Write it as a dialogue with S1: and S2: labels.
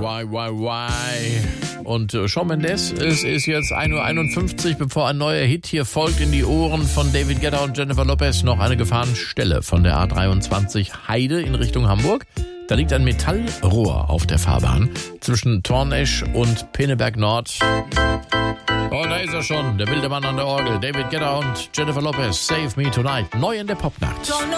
S1: why. Und Shawn Mendes, es ist jetzt 1:51 Uhr, bevor ein neuer Hit hier folgt in die Ohren von David Guetta und Jennifer Lopez. Noch eine Gefahrenstelle von der A23 Heide in Richtung Hamburg. Da liegt ein Metallrohr auf der Fahrbahn zwischen Tornesch und Pinneberg Nord. Oh, da ist er schon, der wilde Mann an der Orgel. David Guetta und Jennifer Lopez, Save Me Tonight. Neu in der Popnacht.